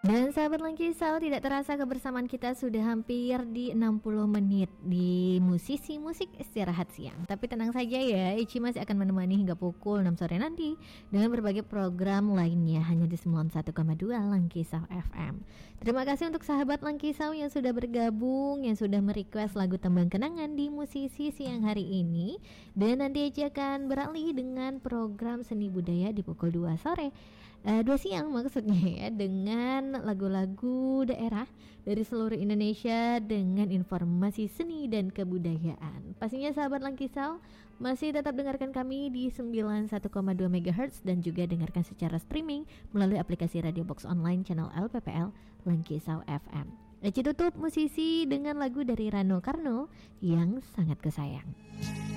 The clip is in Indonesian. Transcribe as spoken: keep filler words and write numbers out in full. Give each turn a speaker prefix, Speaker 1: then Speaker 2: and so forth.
Speaker 1: Dan sahabat Langkisau, tidak terasa kebersamaan kita sudah hampir di enam puluh menit di musisi musik istirahat siang. Tapi tenang saja ya, Ici masih akan menemani hingga pukul enam sore nanti dengan berbagai program lainnya hanya di sembilan puluh satu koma dua Langkisau F M. Terima kasih untuk sahabat Langkisau yang sudah bergabung, yang sudah merequest lagu Tembang Kenangan di musisi siang hari ini. Dan nanti Ici akan beralih dengan program seni budaya di pukul dua sore. Uh, dua siang maksudnya ya, dengan lagu-lagu daerah dari seluruh Indonesia dengan informasi seni dan kebudayaan. Pastinya sahabat Langkisau masih tetap dengarkan kami di sembilan puluh satu koma dua megahertz dan juga dengarkan secara streaming melalui aplikasi Radio Box Online channel L P P L Langkisau F M. Eci tutup musisi dengan lagu dari Rano Karno yang sangat kesayang.